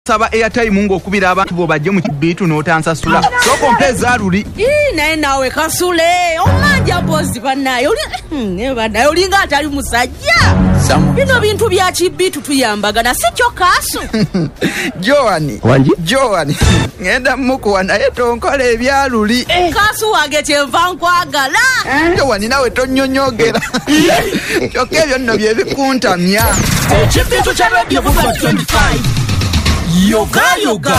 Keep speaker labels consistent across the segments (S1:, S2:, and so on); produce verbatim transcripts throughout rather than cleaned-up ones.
S1: Saba airtime ngo kubira abantu bo bajje mu kibitu n'otansasula soko mpeza ruli
S2: ii naye nawe kasule omanja bozi banaye oli ne banaye olinga atali musajja bino bintu bya kibitu tuyambagana si kyo kasu
S1: Joani
S3: wanji
S1: Joani ngenda mukuwa naye tonkola ebyaluli
S2: eh. Kasu wage kyenva nkwagala
S1: eh. Joani nawe tonyonyogera kyokka ebyo nno bye bikuntamya
S2: ekibitu kya Radio Vuga twenty-five Yoga yoga.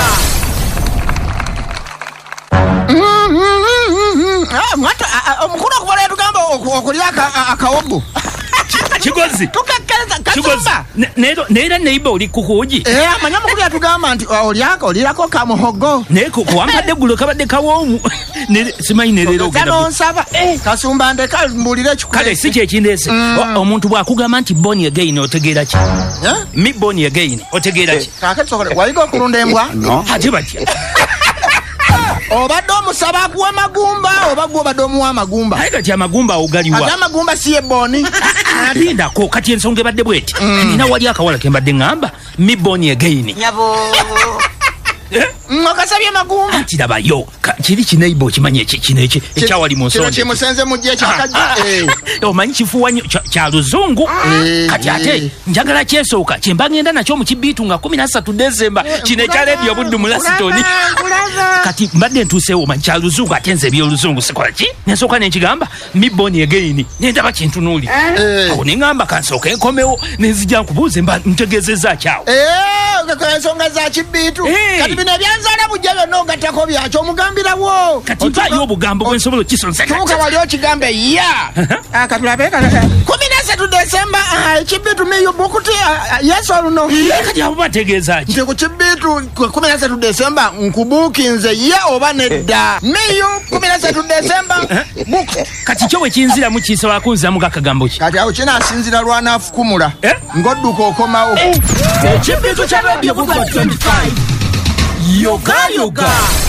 S3: Ah, mwata omukuru okuvola tugamba okulya akawogo.
S4: Kigozi.
S3: Tukakkeleza kasumba.
S4: Neero neera neiba oli kukuji.
S3: Eh, amanya mukuru atugamba nti olyako olirako kamuhogo.
S4: Neko kuwambadde gulo kabadde kawoomu. Ne simanyi nerero ogenda.
S3: Kano nsaba eh kasumba ndeka mbulire kikule.
S4: Kale si kye kindeese. Omuntu bwakugamba nti born again otegeera ki?
S3: Eh?
S4: Mi born again otegeera ki?
S3: Kakati sokole wayiga okulunda embwa?
S4: No. Ate batya.
S3: Obadde omusaba akuwa magumba oba gwe obadde omuwa amagumba?
S4: Aye kati amagumba ogaliwa.
S3: Ate amagumba si ebbooni.
S4: Alindako kati ensonga ebadde bweti. Nina wali akawala ke mbadde ngamba mi born again.
S3: Nyabo. Mwakasabye magumba.
S4: Ati daba yo kiri kineibo kimanye eki kineki ekyawali mu nsonga.
S3: Kino kimusenze mu gye kyakaji. Eh.
S4: Omanyi kifuwanyo kya luzungu. Kati ate njagala kyesooka kyemba ngenda nakyo mu kibitu nga kumi na ssatu December kine kya Radio Buddu mu Lasitoni. Kati mbadde ntuuseewo omanyi kya luzungu ate nze ebyoluzungu sikola ki? Nensooka nenkigamba mi born again nendaba kintunuuli. Awo nengamba kansooka enkomewo nenzija nkubuuze mba ntegeezezza kyawo.
S3: Eh, ensonga za kibitu. Kati bino ebyanzala bujja byonna ogattako byakyo omugambirawo.
S4: Kati mpaayo obugambo bwe nsobola okisonseka.
S3: Tuuka wali okigambe ya. Katulabe kumi na ssatu December ekibitu miyo bukuti yes or no?
S4: Kati abo bategeeza ki?
S3: Nti ku kibitu kumi na ssatu December nkubuukinze ye oba nedda. Miyo kumi na ssatu December buku.
S4: Kati kyo wekinziramu kisobola kunziramu akagambo ki?
S3: Kati awo kinaasinzira lwanaafukumula ng'odduka okomawo.
S2: Ekibitu kya Radio Vuga twenty-five Yoga yoga.